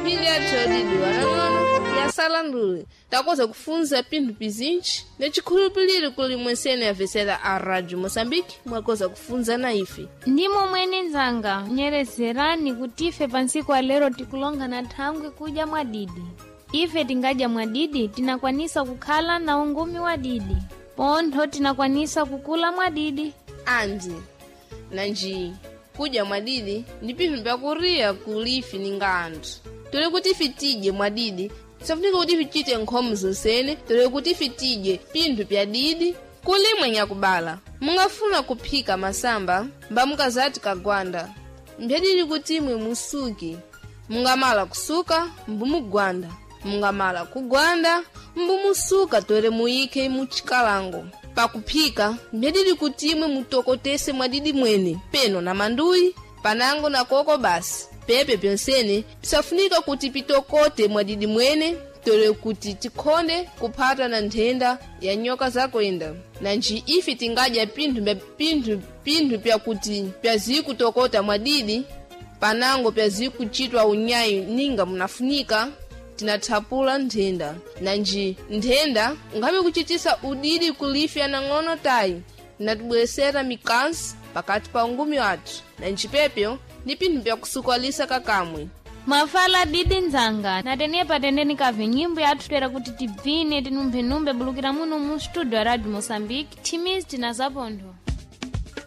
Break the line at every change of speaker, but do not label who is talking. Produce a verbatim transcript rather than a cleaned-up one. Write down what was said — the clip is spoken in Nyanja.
pili athodidwa nang'ono yasala ndule takoza kufunza pinthu pizinji necikhulupilire kuli mwensene yavesera a Rádio Moçambique mwakoza kufunza na ife
ndimo mwene nzanga nyerezerani kuti ife pansiku alero tikulonga na thangwe kuja mwadidi. Ife tingaja mwadidi tinakwanisa kukhala na ungumi wadidi, pontho tinakwanisa kukula mwadidi.
Andi nanji kuja mwadidi ndi pinthu pyakuriya kulifi ninga anthu tole kuti ife tidye mwadidi safunika kuti ife chite nkhomo zonsene tole kuti ife tidye pinthu pyadidi kulimwe nyakubala mungafuna kuphika masamba mbamukazati kagwanda mphedili kuti imwe musuki mungamala kusuka mbumugwanda mungamala kugwanda mbumusuka tole muyike muchikalango pakuphika mphedili kuti imwe mutokotese mwadidi mwene peno na manduyi panango na koko basi pepe pyonsene pisafunika kuti pitokote mwadidi mwene tole kuti tikhonde kuphata na nthenda ya nyoka zakwenda nanji ife tingadya pinthu bya pinthu pinthu pyakuti pyazikutokota mwadidi panango pyazikuchitwa unyayi ninga munafunika tinathapula nthenda nanji nthenda ngabe kuchitisa udidi kulifya na ng'ono tayi natibweresera mikansi pakati pa ungumi wathu nanji pepyo ndi pinthu pyakusukwalisa kakamwe.
Mafala didi nzanga natene patendeni kave nyimbo yathu twera kuti tibvine tinumphenumpe bulukira muno mu studio ya Radio Moçambique timizi tinazapontho.